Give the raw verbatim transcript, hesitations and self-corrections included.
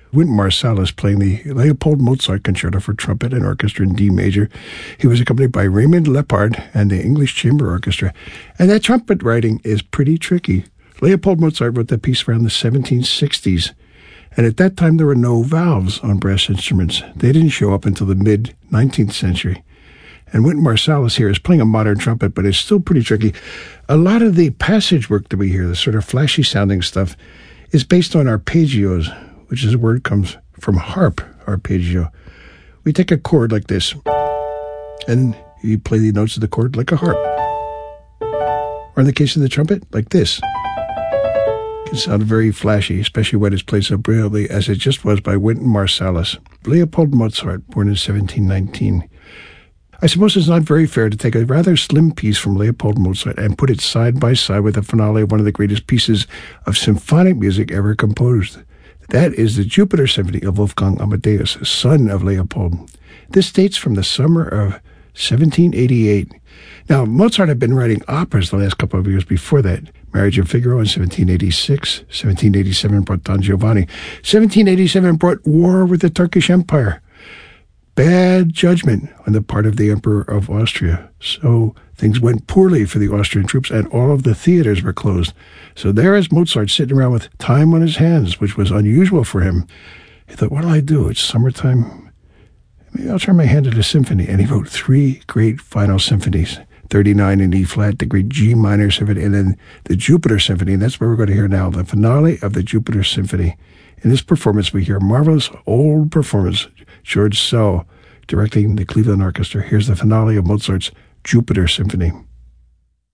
Wynton Marsalis playing the Leopold Mozart Concerto for Trumpet and Orchestra in D major. He was accompanied by Raymond Lepard and the English Chamber Orchestra. And that trumpet writing is pretty tricky. Leopold Mozart wrote that piece around the seventeen sixties. And at that time, there were no valves on brass instruments. They didn't show up until the mid-nineteenth century. And Wynton Marsalis here is playing a modern trumpet, but it's still pretty tricky. A lot of the passage work that we hear, the sort of flashy-sounding stuff, is based on arpeggios, which is a word comes from harp, arpeggio. We take a chord like this, and you play the notes of the chord like a harp. Or in the case of the trumpet, like this. It can sound very flashy, especially when it's played so brilliantly as it just was by Wynton Marsalis. Leopold Mozart, born in seventeen nineteen. I suppose it's not very fair to take a rather slim piece from Leopold Mozart and put it side by side with the finale of one of the greatest pieces of symphonic music ever composed. That is the Jupiter Symphony of Wolfgang Amadeus, son of Leopold. This dates from the summer of seventeen eighty-eight. Now, Mozart had been writing operas the last couple of years before that. Marriage of Figaro in seventeen eighty-six. seventeen eighty-seven brought Don Giovanni. seventeen eighty-seven brought War with the Turkish Empire. Bad judgment on the part of the Emperor of Austria. So things went poorly for the Austrian troops, and all of the theaters were closed. So there is Mozart sitting around with time on his hands, which was unusual for him. He thought, what'll I do? It's summertime. Maybe I'll turn my hand to the symphony. And he wrote three great final symphonies. thirty-nine in E flat, the great G minor symphony, and then the Jupiter Symphony. And that's what we're going to hear now, the finale of the Jupiter Symphony. In this performance, we hear a marvelous old performance, George Szell directing the Cleveland Orchestra. Here's the finale of Mozart's Jupiter Symphony.